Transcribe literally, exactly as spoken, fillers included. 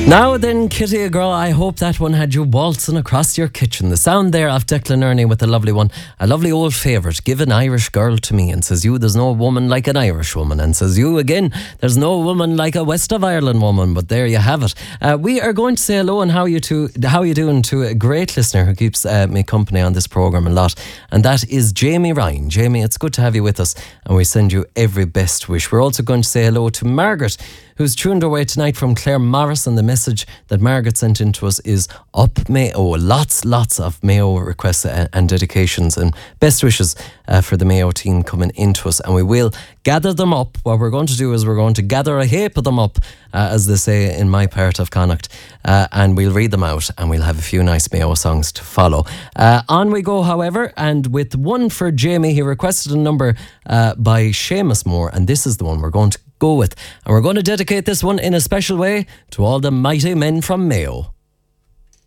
Now then, Kitty girl, I hope that one had you waltzing across your kitchen. The sound there of Declan Ernie with a lovely one, a lovely old favourite. Give an Irish girl to me, and says you, there's no woman like an Irish woman, and says you again, there's no woman like a West of Ireland woman. But there you have it. Uh, we are going to say hello and how you to how you doing to a great listener who keeps uh, me company on this programme a lot, and that is Jamie Ryan. Jamie, it's good to have you with us, and we send you every best wish. We're also going to say hello to Margaret, who's tuned away tonight from Claire Morris, and the message that Margaret sent in to us is up Mayo. Lots, lots of Mayo requests and, and dedications and best wishes uh, for the Mayo team coming into us, and we will gather them up. What we're going to do is we're going to gather a heap of them up, uh, as they say in my part of Connacht, uh, and we'll read them out, and we'll have a few nice Mayo songs to follow. Uh, on we go, however, and with one for Jamie. He requested a number uh, by Seamus Moore, and this is the one we're going to go with, and we're going to dedicate this one in a special way to all the mighty men from Mayo.